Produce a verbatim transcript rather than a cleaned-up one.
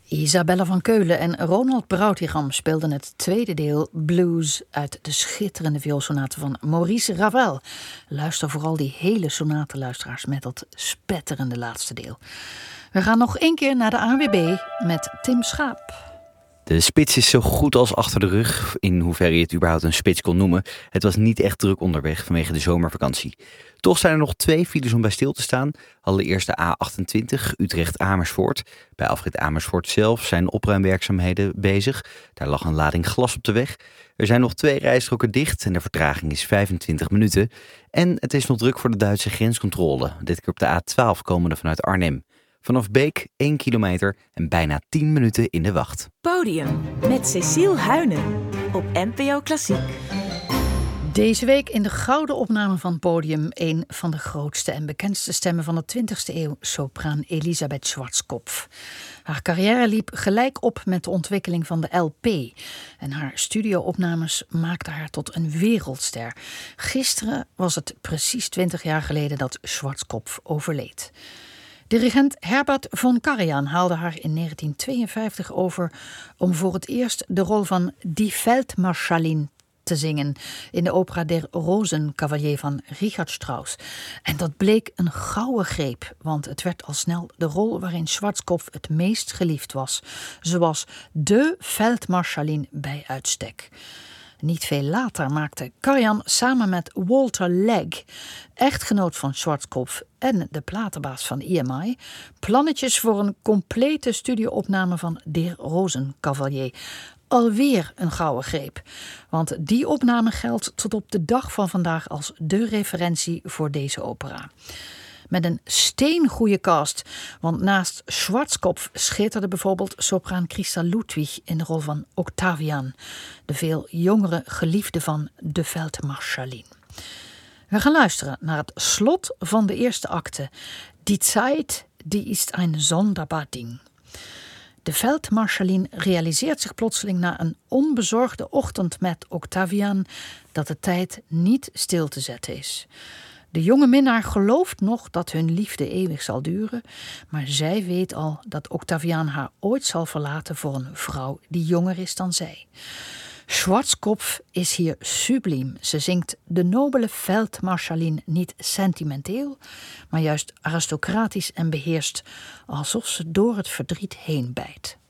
Isabella van Keulen en Ronald Brautigam speelden het tweede deel Blues uit de schitterende vioolsonate van Maurice Ravel. Luister vooral die hele sonate, luisteraars, met dat spetterende laatste deel. We gaan nog één keer naar de A N W B met Tim Schaap. De spits is zo goed als achter de rug, in hoeverre je het überhaupt een spits kon noemen. Het was niet echt druk onderweg vanwege de zomervakantie. Toch zijn er nog twee files om bij stil te staan. Allereerst de A achtentwintig Utrecht-Amersfoort. Bij afrit Amersfoort zelf zijn opruimwerkzaamheden bezig. Daar lag een lading glas op de weg. Er zijn nog twee rijstroken dicht en de vertraging is vijfentwintig minuten. En het is nog druk voor de Duitse grenscontrole. Dit keer op de A twaalf komende vanuit Arnhem. Vanaf Beek één kilometer en bijna tien minuten in de wacht. Podium met Cecile Huynen op N P O Klassiek. Deze week in de gouden opname van Podium een van de grootste en bekendste stemmen van de twintigste eeuw, sopraan Elisabeth Schwarzkopf. Haar carrière liep gelijk op met de ontwikkeling van de L P. En haar studioopnames maakten haar tot een wereldster. Gisteren was het precies twintig jaar geleden dat Schwarzkopf overleed. Dirigent Herbert von Karajan haalde haar in negentien tweeënvijftig over om voor het eerst de rol van Die Feldmarschallin te zingen in de opera Der Rosenkavalier van Richard Strauss. En dat bleek een gouden greep, want het werd al snel de rol waarin Schwarzkopf het meest geliefd was. Ze was de Feldmarschallin bij uitstek. Niet veel later maakte Karajan samen met Walter Legg, echtgenoot van Schwarzkopf en de platenbaas van E M I, plannetjes voor een complete studioopname van Der Rosenkavalier. Alweer een gouden greep, want die opname geldt tot op de dag van vandaag als de referentie voor deze opera. Met een steengoede cast, want naast Schwarzkopf schitterde bijvoorbeeld sopraan Christa Ludwig in de rol van Octavian, de veel jongere geliefde van de Feldmarschallin. We gaan luisteren naar het slot van de eerste acte. Die Zeit, die ist ein sonderbar Ding. De Feldmarschallin realiseert zich plotseling na een onbezorgde ochtend met Octavian dat de tijd niet stil te zetten is. De jonge minnaar gelooft nog dat hun liefde eeuwig zal duren, maar zij weet al dat Octavian haar ooit zal verlaten voor een vrouw die jonger is dan zij. Schwarzkopf is hier subliem. Ze zingt de nobele Feldmarschallin niet sentimenteel, maar juist aristocratisch en beheerst, alsof ze door het verdriet heen bijt.